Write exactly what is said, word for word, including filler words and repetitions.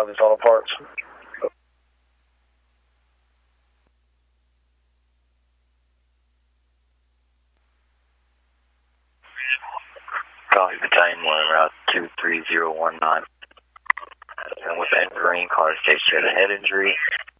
have his auto parts. Copy, Battalion one, route two three zero one nine. And with the Green car, state share the head injury.